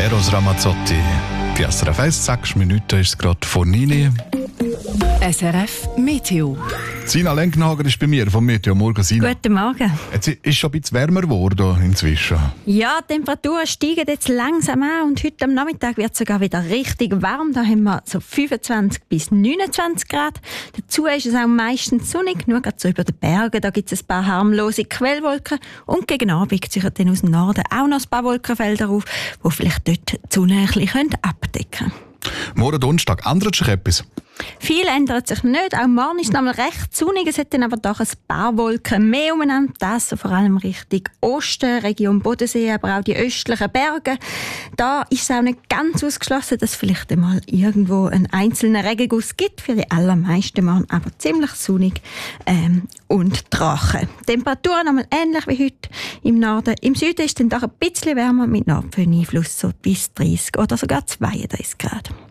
Eros Ramazzotti. Die SRF 1, 6 Minuten ist es gerade vor 9. SRF Meteo. Sina Lenkenhager ist bei mir vom Meteo. Morgen, Sina. Guten Morgen. Jetzt ist schon ein bisschen wärmer geworden inzwischen. Ja, die Temperaturen steigen jetzt langsam an und heute am Nachmittag wird es sogar wieder richtig warm. Da haben wir so 25 bis 29 Grad. Dazu ist es auch meistens sonnig, nur gerade so über den Bergen. Da gibt es ein paar harmlose Quellwolken und gegen Abend ziehen dann aus dem Norden auch noch ein paar Wolkenfelder auf, die vielleicht dort die Sonne ein bisschen abdecken können. Morgen Donnerstag ändert sich etwas? Viel ändert sich nicht. Auch morgen ist es nochmal recht sonnig. Es hat dann aber doch ein paar Wolken mehr umeinander. Das so vor allem Richtung Osten, Region Bodensee, aber auch die östlichen Berge. Da ist es auch nicht ganz ausgeschlossen, dass es vielleicht einmal irgendwo einen einzelnen Regenguss gibt. Für die allermeisten morgen aber ziemlich sonnig und trocken. Temperaturen nochmal ähnlich wie heute im Norden. Im Süden ist es dann doch ein bisschen wärmer mit Nordföhn-Einfluss, so bis 30 oder sogar 32 Grad.